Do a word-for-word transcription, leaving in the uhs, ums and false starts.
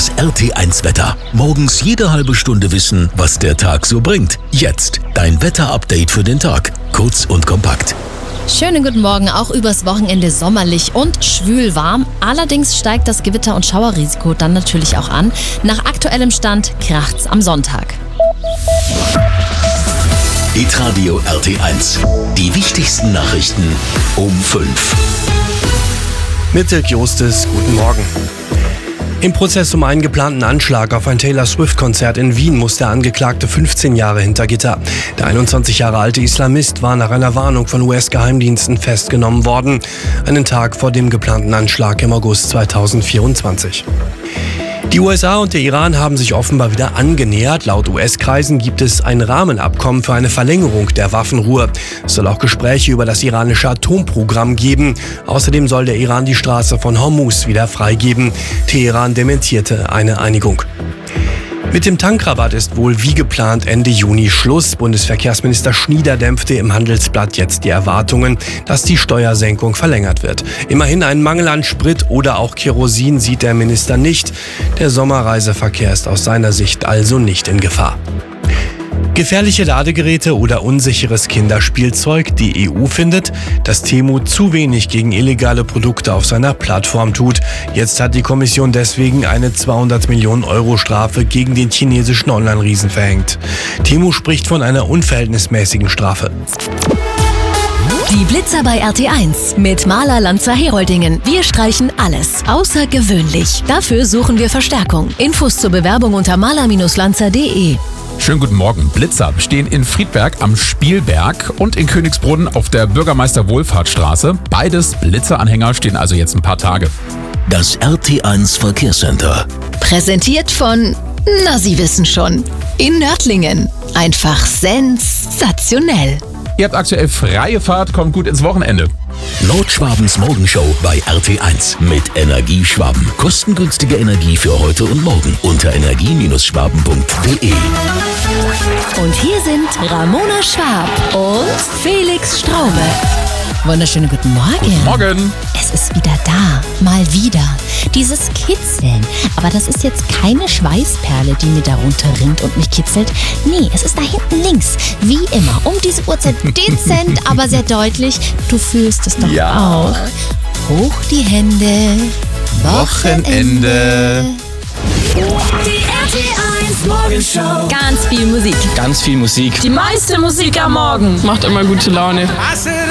Das R T eins Wetter. Morgens jede halbe Stunde wissen, was der Tag so bringt. Jetzt dein Wetter-Update für den Tag. Kurz und kompakt. Schönen guten Morgen, auch übers Wochenende sommerlich und schwül warm. Allerdings steigt das Gewitter- und Schauerrisiko dann natürlich auch an. Nach aktuellem Stand kracht's am Sonntag. Hitradio R T eins. Die wichtigsten Nachrichten um fünf. Mit Dirk Jostes, guten Morgen. Im Prozess um einen geplanten Anschlag auf ein Taylor Swift-Konzert in Wien muss der Angeklagte fünfzehn Jahre hinter Gitter. Der einundzwanzig Jahre alte Islamist war nach einer Warnung von U S-Geheimdiensten festgenommen worden, einen Tag vor dem geplanten Anschlag im August zweitausendvierundzwanzig. Die U S A und der Iran haben sich offenbar wieder angenähert. Laut U S-Kreisen gibt es ein Rahmenabkommen für eine Verlängerung der Waffenruhe. Es soll auch Gespräche über das iranische Atomprogramm geben. Außerdem soll der Iran die Straße von Hormuz wieder freigeben. Teheran dementierte eine Einigung. Mit dem Tankrabatt ist wohl wie geplant Ende Juni Schluss. Bundesverkehrsminister Schnieder dämpfte im Handelsblatt jetzt die Erwartungen, dass die Steuersenkung verlängert wird. Immerhin einen Mangel an Sprit oder auch Kerosin sieht der Minister nicht. Der Sommerreiseverkehr ist aus seiner Sicht also nicht in Gefahr. Gefährliche Ladegeräte oder unsicheres Kinderspielzeug. Die E U findet, dass Temu zu wenig gegen illegale Produkte auf seiner Plattform tut. Jetzt hat die Kommission deswegen eine zweihundert Millionen Euro Strafe gegen den chinesischen Online-Riesen verhängt. Temu spricht von einer unverhältnismäßigen Strafe. Die Blitzer bei R T eins mit Maler Lanzer Heroldingen. Wir streichen alles außergewöhnlich. Dafür suchen wir Verstärkung. Infos zur Bewerbung unter maler lanzer punkt de. Schönen guten Morgen. Blitzer stehen in Friedberg am Spielberg und in Königsbrunn auf der Bürgermeister-Wohlfahrtsstraße. Beides Blitzeranhänger stehen also jetzt ein paar Tage. Das R T eins Verkehrscenter. Präsentiert von, na Sie wissen schon, in Nördlingen. Einfach sensationell. Ihr habt aktuell freie Fahrt, kommt gut ins Wochenende. Nordschwabens Morgenshow bei R T eins mit Energieschwaben. Kostengünstige Energie für heute und morgen unter energie schwaben punkt de. Und hier sind Ramona Schwab und Felix Straube. Wunderschönen guten Morgen. Guten Morgen. Es ist wieder da, mal wieder. Dieses Kitzeln. Aber das ist jetzt keine Schweißperle, die mir darunter rinnt und mich kitzelt. Nee, es ist da hinten links. Wie immer, um diese Uhrzeit dezent, aber sehr deutlich. Du fühlst es doch Ja. auch. Hoch die Hände. Wochenende. Die R T eins Morgenshow. Ganz viel Musik. Ganz viel Musik. Die meiste Musik am Morgen macht immer gute Laune.